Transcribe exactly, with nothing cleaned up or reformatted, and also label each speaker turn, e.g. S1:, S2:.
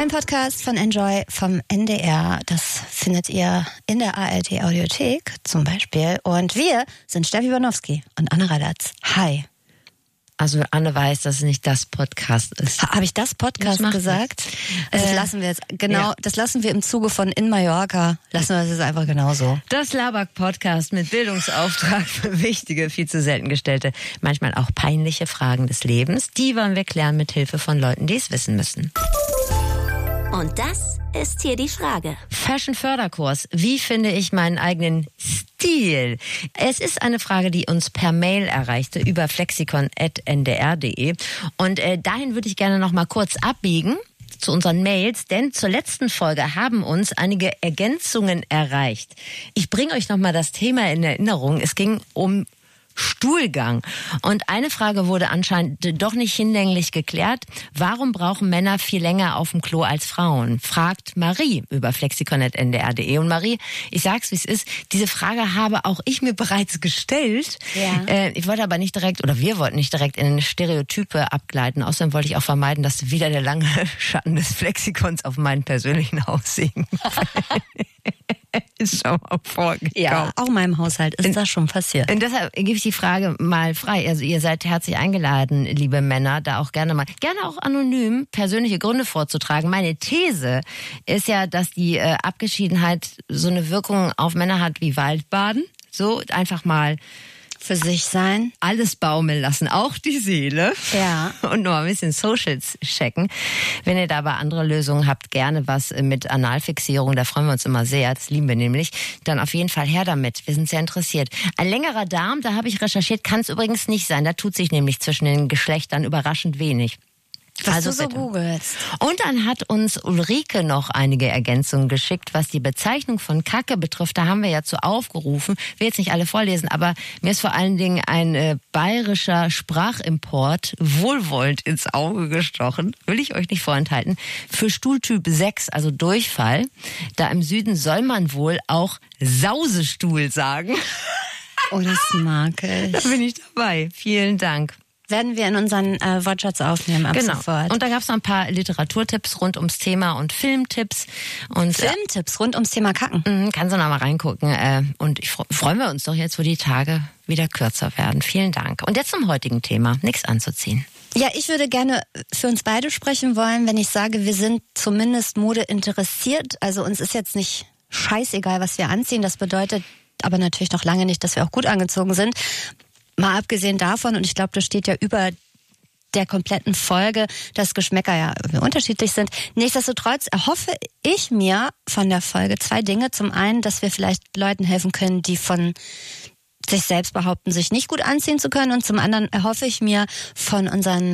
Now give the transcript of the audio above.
S1: Ein Podcast von Enjoy vom N D R. Das findet ihr in der A R D Audiothek zum Beispiel. Und wir sind Steffi Banowski und Anne Radatz. Hi.
S2: Also Anne weiß, dass es nicht das Podcast ist.
S1: Ha, Habe ich das Podcast das gesagt? Das äh, lassen wir jetzt genau. Ja. Das lassen wir im Zuge von In Mallorca. Lassen wir das jetzt einfach genauso.
S2: Das Laber-Podcast mit Bildungsauftrag für wichtige, viel zu selten gestellte, manchmal auch peinliche Fragen des Lebens. Die wollen wir klären mit Hilfe von Leuten, die es wissen müssen.
S3: Und das ist hier die Frage.
S2: Fashion-Förderkurs. Wie finde ich meinen eigenen Stil? Es ist eine Frage, die uns per Mail erreichte über flexikon at n d r punkt d e. Und äh, dahin würde ich gerne noch mal kurz abbiegen zu unseren Mails, denn zur letzten Folge haben uns einige Ergänzungen erreicht. Ich bringe euch noch mal das Thema in Erinnerung. Es ging um Stuhlgang. Und eine Frage wurde anscheinend doch nicht hinlänglich geklärt. Warum brauchen Männer viel länger auf dem Klo als Frauen? Fragt Marie über flexikon at n d r punkt d e. Und Marie, ich sag's, wie es ist, diese Frage habe auch ich mir bereits gestellt.
S1: Ja.
S2: Äh, ich wollte aber nicht direkt, oder wir wollten nicht direkt in Stereotype abgleiten. Außerdem wollte ich auch vermeiden, dass wieder der lange Schatten des Flexikons auf meinen persönlichen Aussehen ist schon mal vorgekommen.
S1: Ja, auch in meinem Haushalt ist das schon passiert.
S2: Und deshalb gebe ich die Frage mal frei. Also ihr seid herzlich eingeladen, liebe Männer, da auch gerne mal, gerne auch anonym persönliche Gründe vorzutragen. Meine These ist ja, dass die äh, Abgeschiedenheit so eine Wirkung auf Männer hat wie Waldbaden. So einfach mal
S1: für sich sein.
S2: Alles baumeln lassen, auch die Seele.
S1: Ja.
S2: Und nur ein bisschen Socials checken. Wenn ihr da aber andere Lösungen habt, gerne was mit Analfixierung, da freuen wir uns immer sehr, das lieben wir nämlich, dann auf jeden Fall her damit. Wir sind sehr interessiert. Ein längerer Darm, da habe ich recherchiert, kann es übrigens nicht sein. Da tut sich nämlich zwischen den Geschlechtern überraschend wenig.
S1: Was
S2: also
S1: du so
S2: bitte.
S1: googelst.
S2: Und dann hat uns Ulrike noch einige Ergänzungen geschickt, was die Bezeichnung von Kacke betrifft. Da haben wir ja zu aufgerufen. Ich will jetzt nicht alle vorlesen, aber mir ist vor allen Dingen ein äh, bayerischer Sprachimport wohlwollend ins Auge gestochen. Will ich euch nicht vorenthalten. Für Stuhltyp sechs, also Durchfall, da im Süden soll man wohl auch Sausestuhl sagen.
S1: Oh, das mag ich.
S2: Da bin ich dabei. Vielen Dank.
S1: Werden wir in unseren äh, Wortschatz aufnehmen ab
S2: genau.
S1: sofort.
S2: Und da gab es noch ein paar Literaturtipps rund ums Thema und Filmtipps. Und
S1: Filmtipps rund ums Thema Kacken.
S2: Äh, kannst du noch mal reingucken. Äh, und ich freuen wir uns doch jetzt, wo die Tage wieder kürzer werden. Vielen Dank. Und jetzt zum heutigen Thema. Nichts anzuziehen.
S1: Ja, ich würde gerne für uns beide sprechen wollen, wenn ich sage, wir sind zumindest Mode interessiert. Also uns ist jetzt nicht scheißegal, was wir anziehen. Das bedeutet aber natürlich noch lange nicht, dass wir auch gut angezogen sind. Mal abgesehen davon, und ich glaube, das steht ja über der kompletten Folge, dass Geschmäcker ja unterschiedlich sind. Nichtsdestotrotz erhoffe ich mir von der Folge zwei Dinge. Zum einen, dass wir vielleicht Leuten helfen können, die von sich selbst behaupten, sich nicht gut anziehen zu können. Und zum anderen erhoffe ich mir von unseren